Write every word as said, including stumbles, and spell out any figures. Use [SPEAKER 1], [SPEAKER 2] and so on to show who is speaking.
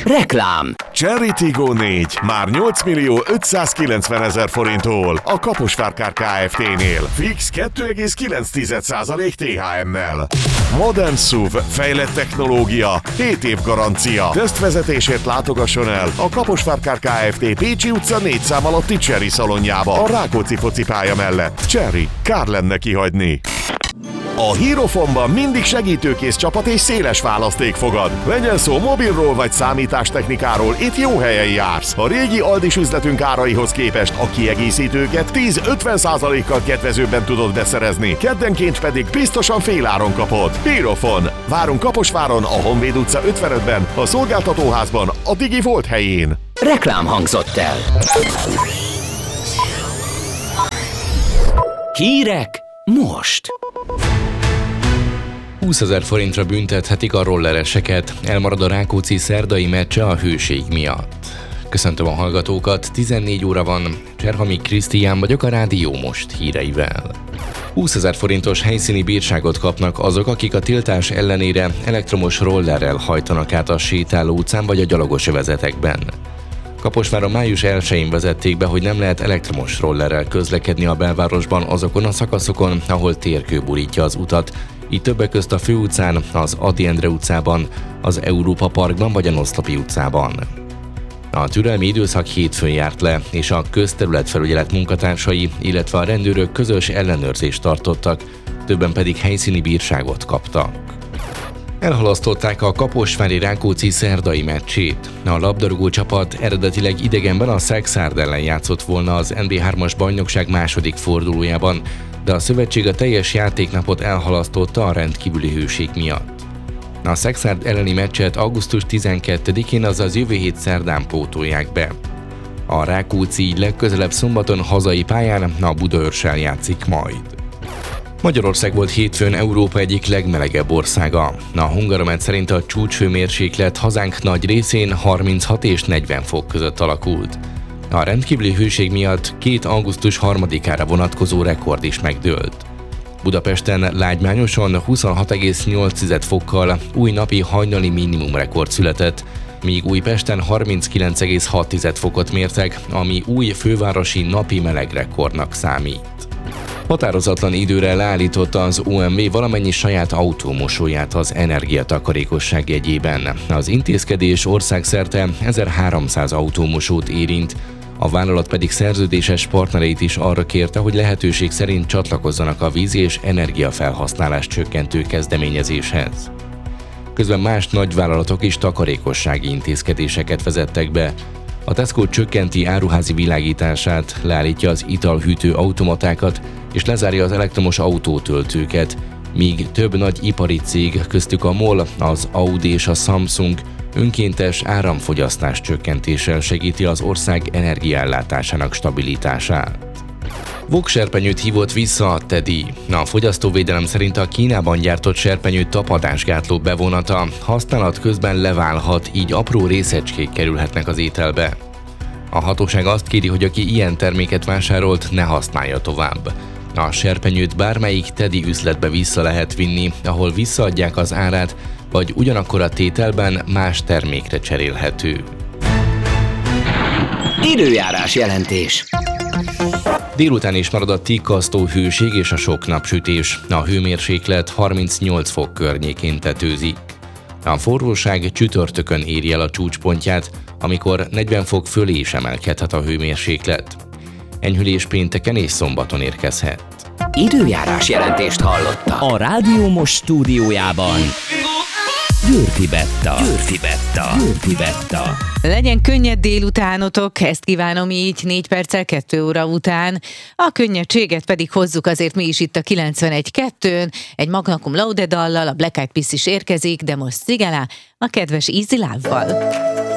[SPEAKER 1] Reklám.
[SPEAKER 2] Cherry Tiggo négy már nyolc millió ötszázkilencven ezer forinttól a Kaposvár Kft-nél. Fix kettő egész kilenc százalék té há em-mel. Modern es u vé, fejlett technológia, hét év garancia. Tesztvezetésért látogasson el a Kaposvár Kft. Pécsi utca négy szám alatti Cherry szalonjába a Rákóczi focipálya mellett. Cherry, kár lenne kihagyni. A Hierophonban mindig segítőkész csapat és széles választék fogad. Legyen szó mobilról vagy számítástechnikáról, itt jó helyen jársz. A régi Aldis üzletünk áraihoz képest a kiegészítőket tíz-ötven százalékkal kedvezőbben tudod beszerezni, keddenként pedig biztosan féláron kapod. Hierophon. Várunk Kaposváron, a Honvéd utca ötvenötben, a szolgáltatóházban, a Digi Volt helyén.
[SPEAKER 1] Reklám hangzott el. Hírek most.
[SPEAKER 3] húszezer forintra büntethetik a rollereseket, elmarad a Rákóczi szerdai meccse a hőség miatt. Köszöntöm a hallgatókat, tizennégy óra van, Cserhami Krisztián vagyok a Rádió Most híreivel. húszezer forintos helyszíni bírságot kapnak azok, akik a tiltás ellenére elektromos rollerrel hajtanak át a sétáló utcán vagy a gyalogos övezetekben. Kaposváron május elsején vezették be, hogy nem lehet elektromos rollerrel közlekedni a belvárosban azokon a szakaszokon, ahol térkő borítja az utat, így többek közt a Főutcán, az Ady Endre utcában, az Európa Parkban vagy a Noszlopi utcában. A türelmi időszak hétfőn járt le, és a közterületfelügyelet munkatársai, illetve a rendőrök közös ellenőrzést tartottak, többen pedig helyszíni bírságot kaptak. Elhalasztották a kaposvári Rákóczi szerdai meccsét. A labdarúgó csapat eredetileg idegenben a Szekszárd ellen játszott volna az en bé hármas bajnokság második fordulójában, de a szövetség a teljes játéknapot elhalasztotta a rendkívüli hőség miatt. A Szekszárd elleni meccset augusztus tizenkettedikén, azaz jövő hét szerdán pótolják be. A Rákóczi így legközelebb szombaton hazai pályán a Budaörssel játszik majd. Magyarország volt hétfőn Európa egyik legmelegebb országa. A Hungaromet szerint a csúcshőmérséklet hazánk nagy részén harminchat és negyven fok között alakult. A rendkívüli hőség miatt két augusztus harmadikára vonatkozó rekord is megdőlt. Budapesten lágymányosan huszonhat egész nyolc fokkal új napi hajnali minimum rekord született, míg Újpesten harminckilenc egész hat fokot mértek, ami új fővárosi napi melegrekordnak számít. Határozatlan időre leállította az o em vé valamennyi saját autómosóját az energiatakarékosság jegyében. Az intézkedés országszerte ezerháromszáz autómosót érint, a vállalat pedig szerződéses partnereit is arra kérte, hogy lehetőség szerint csatlakozzanak a vízi és energiafelhasználás csökkentő kezdeményezéshez. Közben más nagyvállalatok is takarékossági intézkedéseket vezettek be. A Tesco csökkenti áruházi világítását, leállítja az italhűtő automatákat és lezárja az elektromos autótöltőket, míg több nagy ipari cég, köztük a MOL, az Audi és a Samsung önkéntes áramfogyasztás csökkentéssel segíti az ország energiaellátásának stabilitását. Vokserpenyőt hívott vissza a Teddy. A fogyasztóvédelem szerint a Kínában gyártott serpenyő tapadásgátló bevonata használat közben leválhat, így apró részecskék kerülhetnek az ételbe. A hatóság azt kéri, hogy aki ilyen terméket vásárolt, ne használja tovább. A serpenyőt bármelyik Teddy üzletbe vissza lehet vinni, ahol visszaadják az árát, vagy ugyanakkor a tételben más termékre cserélhető.
[SPEAKER 1] Időjárás jelentés.
[SPEAKER 3] Délután is marad a tikkasztó hőség és a sok napsütés. A hőmérséklet harmincnyolc fok környékén tetőzik. A forróság csütörtökön éri el a csúcspontját, amikor negyven fok fölé is emelkedhet a hőmérséklet. Enyhülés pénteken és szombaton érkezhet.
[SPEAKER 1] Időjárás jelentést hallotta. A Rádió Most stúdiójában Győrfi Betta. Győrfi Betta. Győrfi Betta.
[SPEAKER 4] Legyen könnyed délutánotok, ezt kívánom így négy perccel kettő óra után. A könnyedséget pedig hozzuk azért mi is itt a kilencvenegy kettőn. Egy Magna Cum Laude dallal, a Black Eyed Peas is érkezik, de most Sigala a kedves Easy Love-val.